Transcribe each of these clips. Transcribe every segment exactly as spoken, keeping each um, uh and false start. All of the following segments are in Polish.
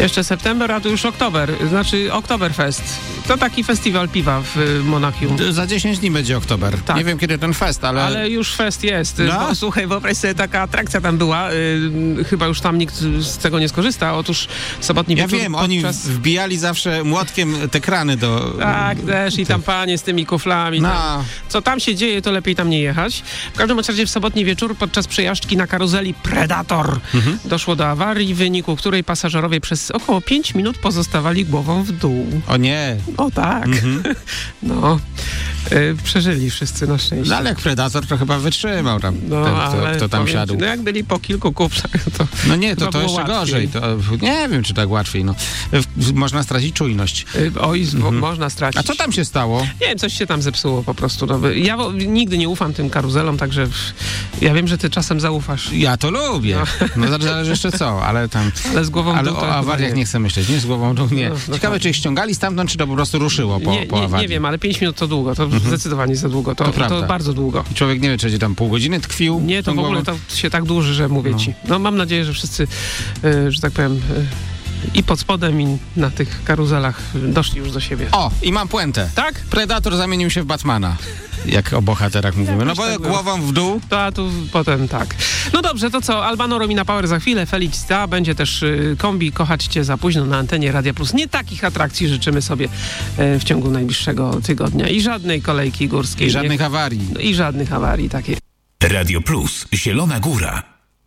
Jeszcze september, a to już oktober, znaczy Oktoberfest. To taki festiwal piwa w Monachium. Za dziesięć dni będzie oktober. Tak. Nie wiem, kiedy ten fest, ale... Ale już fest jest. No. Bo, słuchaj, wyobraź sobie, taka atrakcja tam była. Yy, chyba już tam nikt z tego nie skorzysta. Otóż sobotni Ja wieczór wiem, podczas... oni wbijali zawsze młotkiem te krany do... Tak, też i tam panie z tymi kuflami. No. Tam. Co tam się dzieje, to lepiej tam nie jechać. W każdym razie w sobotni wieczór podczas przejażdżki na karuzeli Predator mhm. doszło do awarii, w wyniku której pasażerowie przez około pięć minut pozostawali głową w dół. O nie. O tak. Mhm. No. Yy, przeżyli wszyscy na szczęście. No ale jak Predator to chyba wytrzymał tam, no, ten, kto, kto tam siadł. Ci, no jak byli po kilku kuflach, to No nie, to, to jeszcze łatwiej. gorzej. To, nie wiem, czy tak łatwiej. No. Można stracić czujność. Yy, oj, mhm. można stracić. A co tam się stało? Nie wiem, coś się tam zepsuło po prostu. No, ja w, nigdy nie ufam tym karuzelom, także ja wiem, że ty czasem zaufasz. Ja to lubię. No, no zależy jeszcze co, ale tam... Ale z głową Ale dół o awariach nie. nie chcę myśleć, nie? Z głową dół nie. No, no Ciekawe, tak. czy ich ściągali stamtąd, czy to po prostu ruszyło po, nie, po nie, awarii. nie wiem, ale pięć minut to długo. To mhm. zdecydowanie za długo. To, to, to bardzo długo. I człowiek nie wie, czy będzie tam pół godziny tkwił. Nie, to w ogóle głową. to się tak dłuży, że mówię no. ci. No mam nadzieję, że wszyscy, y, że tak powiem... Y, i pod spodem, i na tych karuzelach doszli już do siebie. O, i mam puentę. Tak? Predator zamienił się w Batmana. Jak o bohaterach mówimy. No bo tak głową w dół. To a tu potem tak. No dobrze, to co? Albano Romina Power za chwilę, Felicita, będzie też y, kombi Kochać Cię za późno na antenie Radia Plus. Nie takich atrakcji życzymy sobie y, w ciągu najbliższego tygodnia. I żadnej kolejki górskiej. I żadnych nie, awarii. No, I żadnych awarii, takie. Radio Plus, Zielona Góra.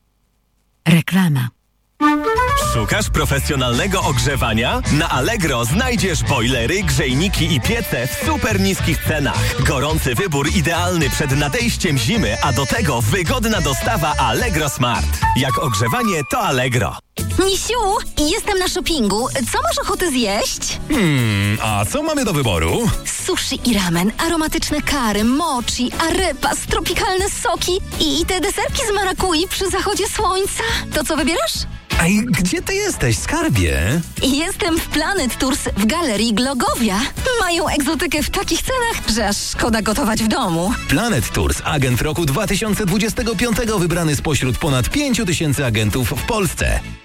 Reklama. Szukasz profesjonalnego ogrzewania? Na Allegro znajdziesz bojlery, grzejniki i piece w super niskich cenach. Gorący wybór idealny przed nadejściem zimy, a do tego wygodna dostawa Allegro Smart. Jak ogrzewanie, to Allegro. Misiu, jestem na shoppingu. Co masz ochotę zjeść? Hmm, a co mamy do wyboru? Sushi i ramen, aromatyczne kary, mochi, arepas, tropikalne soki i, i te deserki z marakui przy zachodzie słońca. To co wybierasz? Ej, gdzie ty jesteś, skarbie? Jestem w Planet Tours w Galerii Glogowia. Mają egzotykę w takich cenach, że aż szkoda gotować w domu. Planet Tours, agent roku dwa tysiące dwudziestego piątego wybrany spośród ponad pięciu tysięcy agentów w Polsce.